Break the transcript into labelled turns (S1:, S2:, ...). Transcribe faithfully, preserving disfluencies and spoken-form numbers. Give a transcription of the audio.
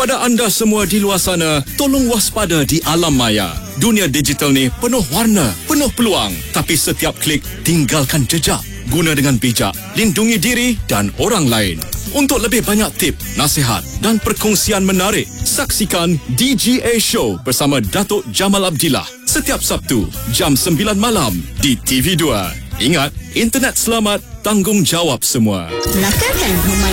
S1: Kepada anda semua di luar sana, tolong waspada di alam maya. Dunia digital ni penuh warna, penuh peluang. Tapi setiap klik, tinggalkan jejak. Guna dengan bijak, lindungi diri dan orang lain. Untuk lebih banyak tip, nasihat dan perkongsian menarik, saksikan D G A Show bersama Datuk Jamal Abdillah setiap Sabtu jam sembilan malam di T V dua. Ingat, internet selamat, tanggungjawab semua.
S2: Nakkan